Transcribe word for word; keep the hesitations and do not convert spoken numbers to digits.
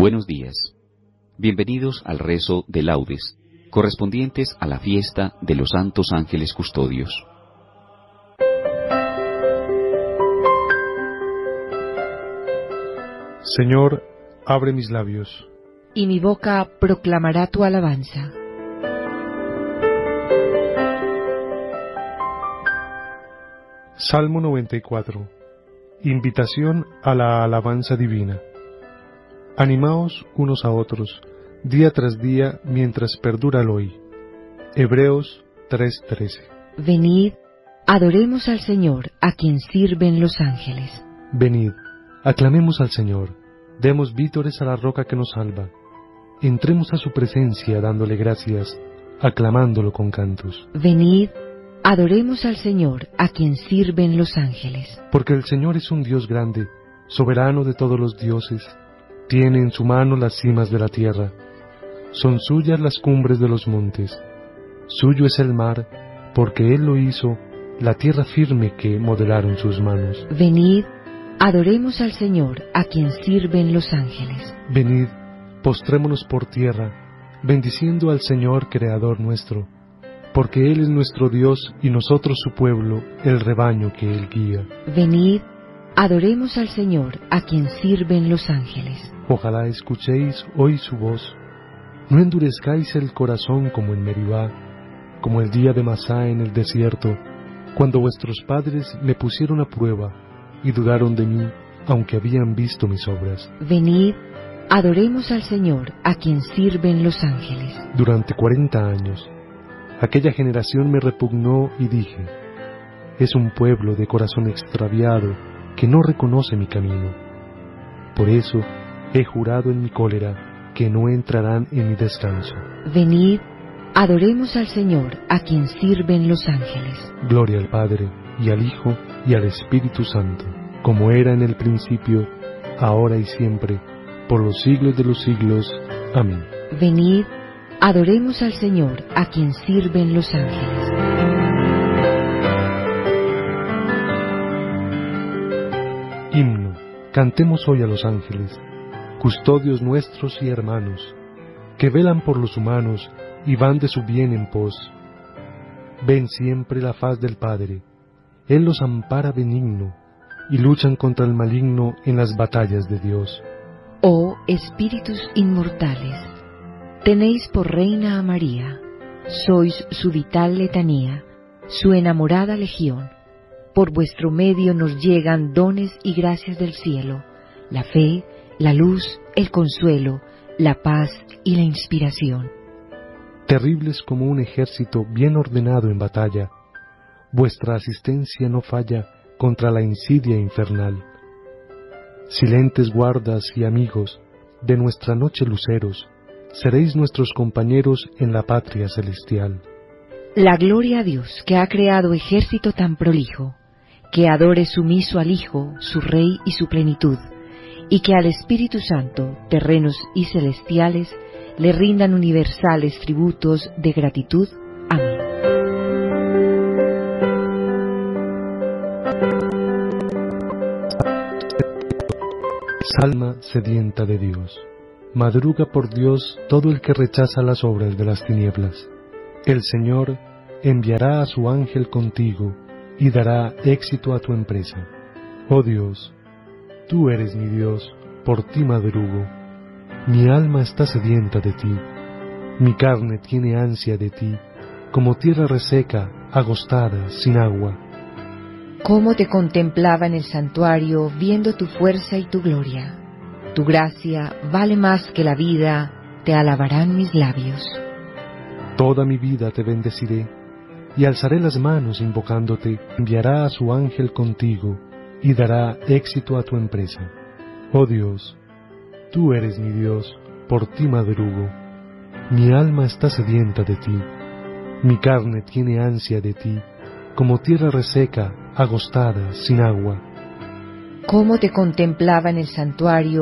Buenos días. Bienvenidos al rezo de laudes, correspondientes a la fiesta de los santos ángeles custodios. Señor, abre mis labios, y mi boca proclamará tu alabanza. Salmo noventa y cuatro. Invitación a la alabanza divina. Animaos unos a otros, día tras día, mientras perdura el hoy. Hebreos tres trece. Venid, adoremos al Señor, a quien sirven los ángeles. Venid, aclamemos al Señor, demos vítores a la roca que nos salva. Entremos a su presencia dándole gracias, aclamándolo con cantos. Venid, adoremos al Señor, a quien sirven los ángeles. Porque el Señor es un Dios grande, soberano de todos los dioses. Tiene en su mano las cimas de la tierra. Son suyas las cumbres de los montes. Suyo es el mar, porque Él lo hizo, la tierra firme que modelaron sus manos. Venid, adoremos al Señor, a quien sirven los ángeles. Venid, postrémonos por tierra, bendiciendo al Señor Creador nuestro, porque Él es nuestro Dios y nosotros su pueblo, el rebaño que Él guía. Venid, adoremos al Señor, a quien sirven los ángeles. Ojalá escuchéis hoy su voz. No endurezcáis el corazón como en Meribá, como el día de Masá en el desierto, cuando vuestros padres me pusieron a prueba y dudaron de mí, aunque habían visto mis obras. Venid, adoremos al Señor, a quien sirven los ángeles. Durante cuarenta años, aquella generación me repugnó y dije, es un pueblo de corazón extraviado que no reconoce mi camino. Por eso he jurado en mi cólera que no entrarán en mi descanso. Venid, adoremos al Señor, a quien sirven los ángeles. Gloria al Padre, y al Hijo, y al Espíritu Santo, como era en el principio, ahora y siempre, por los siglos de los siglos. Amén. Venid, adoremos al Señor, a quien sirven los ángeles. Himno. Cantemos hoy a los ángeles, custodios nuestros y hermanos, que velan por los humanos y van de su bien en pos. Ven siempre la faz del Padre, Él los ampara benigno, y luchan contra el maligno en las batallas de Dios. Oh espíritus inmortales, tenéis por reina a María, sois su vital letanía, su enamorada legión. Por vuestro medio nos llegan dones y gracias del cielo, la fe, la luz, el consuelo, la paz y la inspiración. Terribles como un ejército bien ordenado en batalla, vuestra asistencia no falla contra la insidia infernal. Silentes guardas y amigos, de nuestra noche luceros, seréis nuestros compañeros en la patria celestial. La gloria a Dios, que ha creado ejército tan prolijo, que adore sumiso al Hijo, su Rey y su plenitud, y que al Espíritu Santo, terrenos y celestiales, le rindan universales tributos de gratitud. Amén. Alma sedienta de Dios. Madruga por Dios todo el que rechaza las obras de las tinieblas. El Señor enviará a su ángel contigo y dará éxito a tu empresa. Oh Dios, tú eres mi Dios, por ti madrugo. Mi alma está sedienta de ti, mi carne tiene ansia de ti, como tierra reseca, agostada, sin agua. Cómo te contemplaba en el santuario, viendo tu fuerza y tu gloria. Tu gracia vale más que la vida, te alabarán mis labios. Toda mi vida te bendeciré, y alzaré las manos invocándote. Enviará a su ángel contigo, y dará éxito a tu empresa. Oh Dios, tú eres mi Dios, por ti madrugo. Mi alma está sedienta de ti, mi carne tiene ansia de ti, como tierra reseca, agostada, sin agua. Cómo te contemplaba en el santuario,